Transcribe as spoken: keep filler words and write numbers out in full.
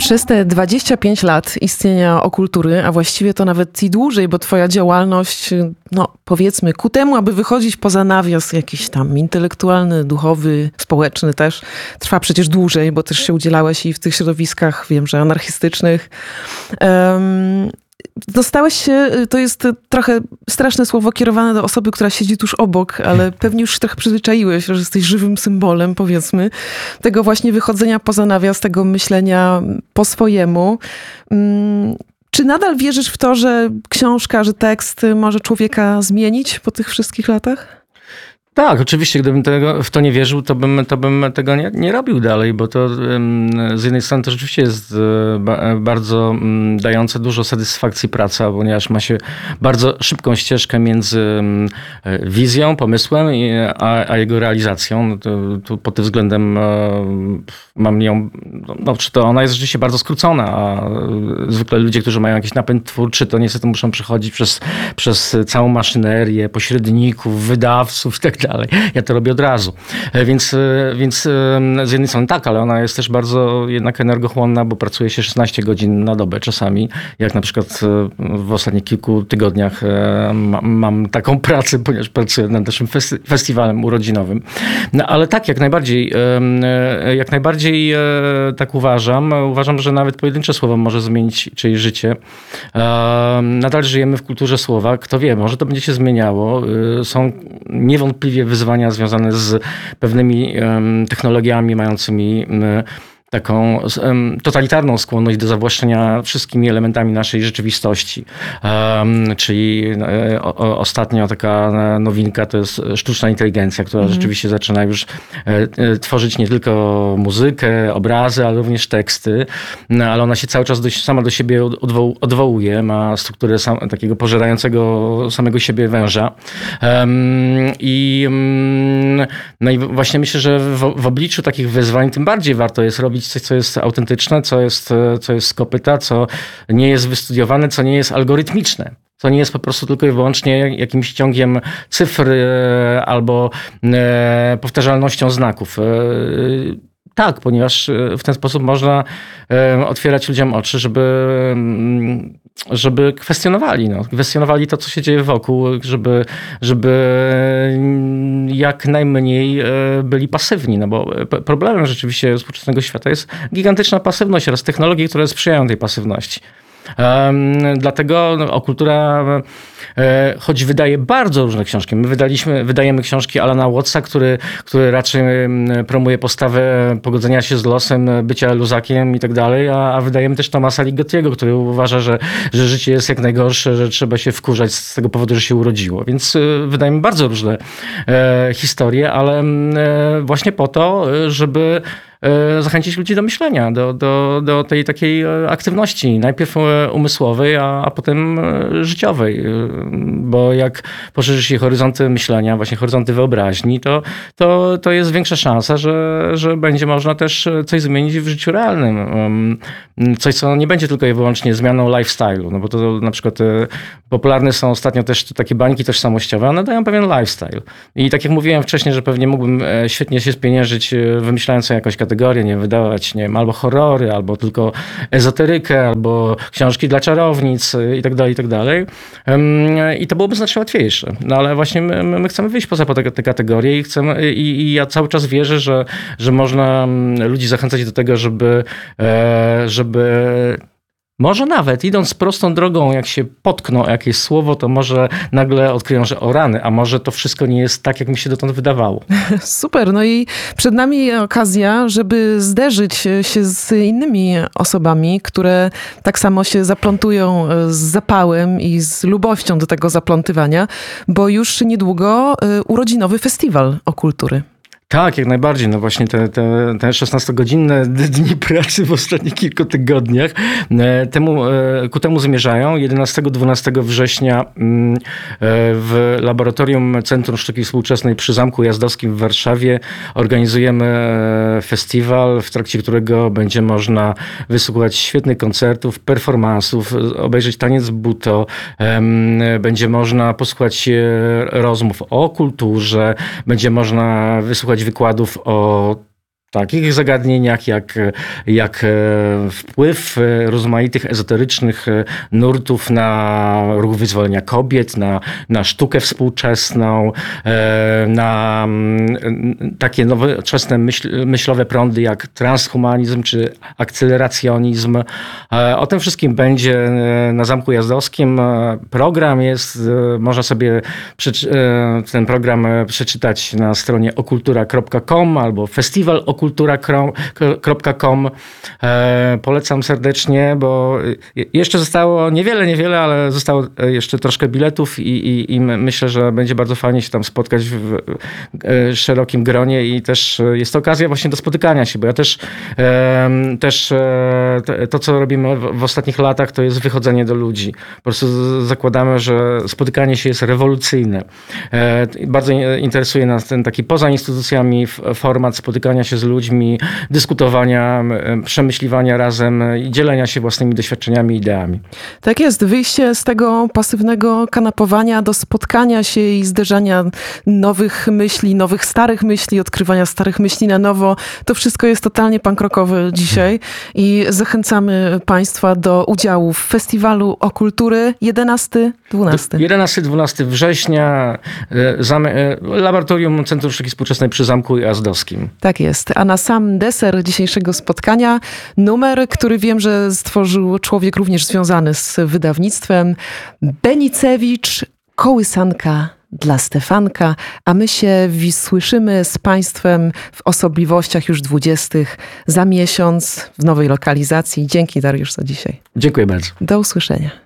Przez te dwadzieścia pięć lat istnienia Okultury, a właściwie to nawet i dłużej, bo twoja działalność, no powiedzmy, ku temu, aby wychodzić poza nawias jakiś tam intelektualny, duchowy, społeczny też, trwa przecież dłużej, bo też się udzielałeś i w tych środowiskach, wiem, że anarchistycznych. Um, Dostałeś się, to jest trochę straszne słowo kierowane do osoby, która siedzi tuż obok, ale pewnie już się trochę przyzwyczaiłeś, że jesteś żywym symbolem, powiedzmy, tego właśnie wychodzenia poza nawias, tego myślenia po swojemu. Czy nadal wierzysz w to, że książka, że tekst może człowieka zmienić po tych wszystkich latach? Tak, oczywiście, gdybym tego, w to nie wierzył, to bym, to bym tego nie, nie robił dalej, bo to z jednej strony to rzeczywiście jest bardzo dające dużo satysfakcji praca, ponieważ ma się bardzo szybką ścieżkę między wizją, pomysłem a, a jego realizacją. No to, to pod tym względem mam ją, no, czy to ona jest rzeczywiście bardzo skrócona, a zwykle ludzie, którzy mają jakiś napęd twórczy, to niestety muszą przechodzić przez, przez całą maszynerię pośredników, wydawców i tak dalej. Dalej. Ja to robię od razu. Więc, więc z jednej strony tak, ale ona jest też bardzo jednak energochłonna, bo pracuje się szesnaście godzin na dobę czasami. Jak na przykład w ostatnich kilku tygodniach mam taką pracę, ponieważ pracuję nad naszym festiwalem urodzinowym. No, ale tak, jak najbardziej, jak najbardziej tak uważam. Uważam, że nawet pojedyncze słowo może zmienić czyjeś życie. Nadal żyjemy w kulturze słowa. Kto wie, może to będzie się zmieniało. Są niewątpliwie wyzwania związane z pewnymi technologiami mającymi taką totalitarną skłonność do zawłaszczenia wszystkimi elementami naszej rzeczywistości. Um, czyli o, o, ostatnio taka nowinka to jest sztuczna inteligencja, która mm. rzeczywiście zaczyna już e, tworzyć nie tylko muzykę, obrazy, ale również teksty, no, ale ona się cały czas do, sama do siebie odwoł, odwołuje, ma strukturę sam, takiego pożerającego samego siebie węża. Um, i, um, no i właśnie myślę, że w, w obliczu takich wyzwań tym bardziej warto jest robić coś, co jest autentyczne, co jest, co jest z kopyta, co nie jest wystudiowane, co nie jest algorytmiczne. Co nie jest po prostu tylko i wyłącznie jakimś ciągiem cyfr albo powtarzalnością znaków. Tak, ponieważ w ten sposób można otwierać ludziom oczy, żeby, żeby kwestionowali, no. kwestionowali to, co się dzieje wokół, żeby, żeby jak najmniej byli pasywni. No bo problemem rzeczywiście współczesnego świata jest gigantyczna pasywność oraz technologie, które sprzyjają tej pasywności. Um, dlatego no, Okultura, e, choć wydaje bardzo różne książki, my wydaliśmy, wydajemy książki Alana Wattsa, który, który raczej promuje postawę pogodzenia się z losem, bycia luzakiem i tak dalej, a, a wydajemy też Thomasa Ligetiego, który uważa, że, że życie jest jak najgorsze, że trzeba się wkurzać z tego powodu, że się urodziło. Więc e, wydajemy bardzo różne e, historie, ale e, właśnie po to, żeby zachęcić ludzi do myślenia, do, do, do tej takiej aktywności, najpierw umysłowej, a, a potem życiowej. Bo jak poszerzy się horyzonty myślenia, właśnie horyzonty wyobraźni, to, to, to jest większa szansa, że, że będzie można też coś zmienić w życiu realnym. Coś, co nie będzie tylko i wyłącznie zmianą lifestyle'u, no bo to na przykład popularne są ostatnio też takie bańki tożsamościowe, one dają pewien lifestyle. I tak jak mówiłem wcześniej, że pewnie mógłbym świetnie się spieniężyć, wymyślając sobie jakąś kategorię, nie wydawać, nie wiem, albo horrory, albo tylko ezoterykę, albo książki dla czarownic i tak dalej, i tak dalej. I to byłoby znacznie łatwiejsze. No ale właśnie my, my chcemy wyjść poza te, te kategorie i chcemy, i, i ja cały czas wierzę, że, że można ludzi zachęcać do tego, żeby, żeby może nawet idąc prostą drogą, jak się potkną o jakieś słowo, to może nagle odkryją, że o rany, a może to wszystko nie jest tak, jak mi się dotąd wydawało. Super, no i przed nami okazja, żeby zderzyć się z innymi osobami, które tak samo się zaplątują z zapałem i z lubością do tego zaplątywania, bo już niedługo urodzinowy festiwal Okultury. Tak, jak najbardziej. No właśnie te, te, te szesnastogodzinne dni pracy w ostatnich kilku tygodniach temu, ku temu zmierzają. jedenastego do dwunastego września w Laboratorium Centrum Sztuki Współczesnej przy Zamku Jazdowskim w Warszawie organizujemy festiwal, w trakcie którego będzie można wysłuchać świetnych koncertów, performansów, obejrzeć taniec buto. Będzie można posłuchać rozmów o kulturze, będzie można wysłuchać wykładów o takich zagadnieniach jak, jak wpływ rozmaitych ezoterycznych nurtów na ruch wyzwolenia kobiet, na, na sztukę współczesną, na takie nowoczesne myśl, myślowe prądy jak transhumanizm czy akceleracjonizm. O tym wszystkim będzie na Zamku Jazdowskim. Program jest, można sobie ten program przeczytać na stronie okultura kropka com albo festiwal okultura kropka com. Polecam serdecznie, bo jeszcze zostało niewiele, niewiele, ale zostało jeszcze troszkę biletów i, i, i myślę, że będzie bardzo fajnie się tam spotkać w szerokim gronie i też jest to okazja właśnie do spotykania się, bo ja też, też to, co robimy w ostatnich latach, to jest wychodzenie do ludzi. Po prostu zakładamy, że spotykanie się jest rewolucyjne. Bardzo interesuje nas ten taki poza instytucjami format spotykania się z ludźmi, dyskutowania, przemyśliwania razem i dzielenia się własnymi doświadczeniami i ideami. Tak jest. Wyjście z tego pasywnego kanapowania do spotkania się i zderzania nowych myśli, nowych starych myśli, odkrywania starych myśli na nowo. To wszystko jest totalnie punk-rockowe dzisiaj i zachęcamy Państwa do udziału w festiwalu Okultury jedenastego dwunastego. jedenastego dwunastego września, Laboratorium Centrum Sztuki Współczesnej przy Zamku Jazdowskim. Tak jest. A na sam deser dzisiejszego spotkania numer, który wiem, że stworzył człowiek również związany z wydawnictwem, Benicewicz, Kołysanka dla Stefanka, a my się słyszymy z Państwem w osobliwościach już dwudziestych za miesiąc w nowej lokalizacji. Dzięki, Dariusz, za dzisiaj. Dziękuję bardzo. Do usłyszenia.